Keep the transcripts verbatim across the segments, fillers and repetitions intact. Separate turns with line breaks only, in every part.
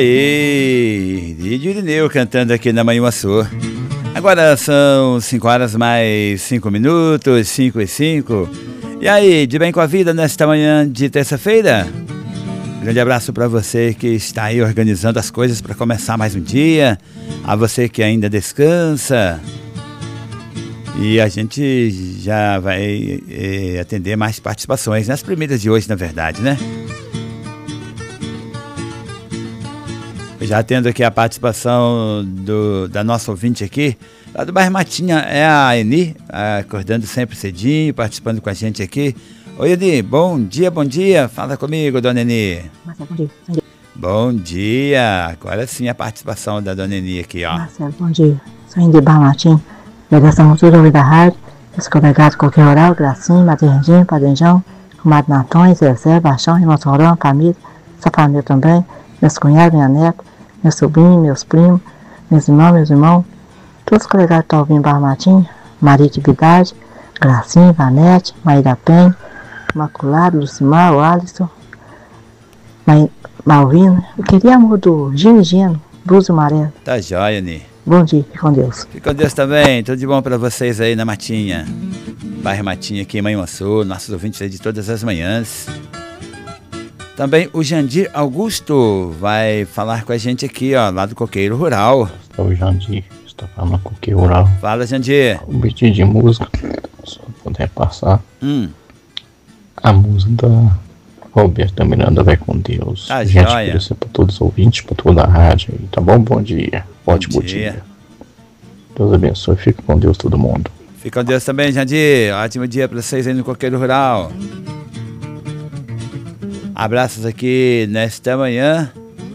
E Lídio Irineu cantando aqui na Manhuaçu. Agora são cinco horas mais cinco minutos, cinco e cinco. E aí, de bem com a vida nesta manhã de terça-feira? Grande abraço para você que está aí organizando as coisas para começar mais um dia. A você que ainda descansa. E a gente já vai é, atender mais participações nas primeiras de hoje, na verdade, né? Já tendo aqui a participação do, da nossa ouvinte aqui, lá do bairro Matinha, é a Eni, acordando sempre cedinho, participando com a gente aqui. Oi, Eni, bom dia, bom dia. Fala comigo, dona Eni.
Marcelo, bom dia. Bom dia.
Bom dia. Agora sim a participação da dona Eni aqui, ó.
Marcelo, bom dia. Sou Eni de Barra Matinha. Delegação tudo ouvido da rádio. Esse colegado qualquer horário, Gracinha, Madrinha, Padrinjão, Comadre Natões, Zezé, Baixão, Irmão Sorão, Camila, essa família também, meus cunhados, minha neta, meu sobrinho, meus primos, meus irmãos, meus irmãos, todos os colegados que estão ouvindo Barra Matinha, Maria de Vidade, Gracinha, Vanete, Maíra da Penha, Imaculado, Lucimar, o Alisson, Malvina. Eu queria amor do Gino Gino, Blusa Amarela.
Tá jóia, Eni.
Bom dia, fique com Deus.
Fique com Deus também, tudo de bom para vocês aí na Matinha. Bairro Matinha aqui em Manhuaçu, nossos ouvintes aí de todas as manhãs. Também o Jandir Augusto vai falar com a gente aqui, ó, lá do Coqueiro Rural.
O Jandir está falando com o Coqueiro Rural.
Fala, Jandir.
O pedido de música, só puder passar.
Hum.
A música da Roberta Miranda, Vai com Deus.
Tá
gente,
joia.
Isso é para todos os ouvintes, para toda a rádio. Tá bom? Bom dia. Ótimo
Bom
dia.
dia.
Deus abençoe. Fique com Deus todo mundo.
Fique com Deus também, Jandir. Ótimo dia para vocês aí no Coqueiro Rural. Abraços aqui nesta manhã.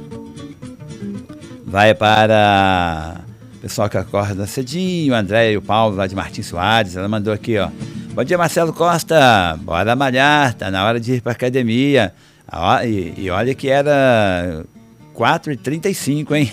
Vai para o pessoal que acorda cedinho, o André e o Paulo lá de Martins Soares. Ela mandou aqui, ó. Bom dia, Marcelo Costa. Bora malhar, tá na hora de ir para academia. E, e olha que era quatro e trinta e cinco, hein?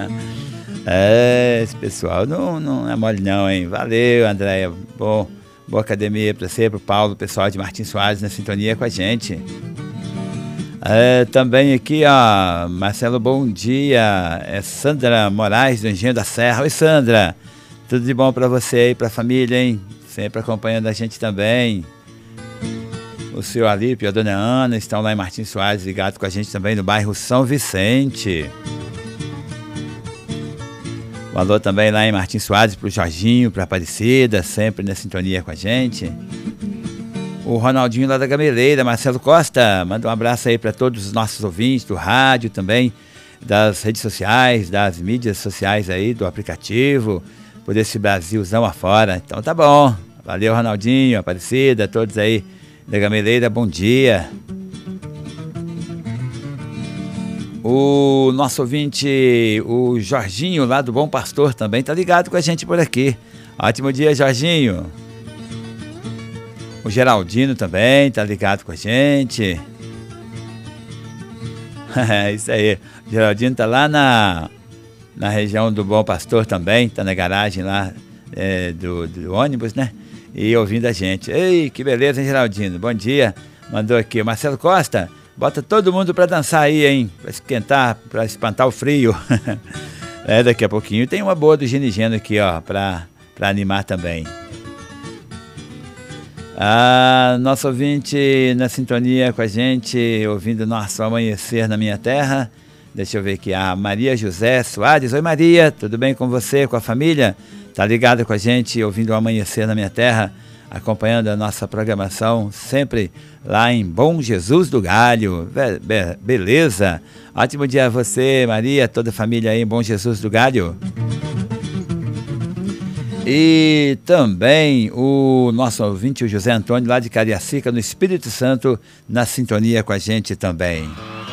É, esse pessoal não, não é mole não, hein? Valeu, André. Bom, boa academia para você, para o Paulo, o pessoal de Martins Soares na sintonia com a gente. É, também aqui, ó, Marcelo, bom dia. É Sandra Moraes, do Engenho da Serra. Oi, Sandra. Tudo de bom para você e para a família, hein? Sempre acompanhando a gente também. O senhor Alípio e a dona Ana estão lá em Martins Soares, ligados com a gente também no bairro São Vicente. Um alô também lá em Martins Soares para o Jorginho, para a Aparecida, sempre na sintonia com a gente. O Ronaldinho lá da Gameleira, Marcelo Costa, manda um abraço aí para todos os nossos ouvintes do rádio também, das redes sociais, das mídias sociais aí, do aplicativo, por esse Brasilzão afora. Então tá bom. Valeu, Ronaldinho, Aparecida, todos aí da Gameleira, bom dia. O nosso ouvinte, o Jorginho lá do Bom Pastor também tá ligado com a gente por aqui. Ótimo dia, Jorginho. O Geraldino também tá ligado com a gente. É isso aí. O Geraldino tá lá na, na região do Bom Pastor também, tá na garagem lá é, do, do ônibus, né? E ouvindo a gente. Ei, que beleza, hein, Geraldino? Bom dia. Mandou aqui o Marcelo Costa. Bota todo mundo pra dançar aí, hein? Pra esquentar, pra espantar o frio. É, daqui a pouquinho tem uma boa do Ginigeno aqui, ó, pra, pra animar também. Ah, nosso ouvinte na sintonia com a gente, ouvindo nosso Amanhecer na Minha Terra. Deixa eu ver aqui, a Maria José Soares. Oi, Maria, tudo bem com você, com a família? Tá ligada com a gente, ouvindo o Amanhecer na Minha Terra, acompanhando a nossa programação, sempre lá em Bom Jesus do Galho. Be- be- beleza? Ótimo dia a você, Maria, toda a família aí em Bom Jesus do Galho. E também o nosso ouvinte, o José Antônio, lá de Cariacica, no Espírito Santo, na sintonia com a gente também.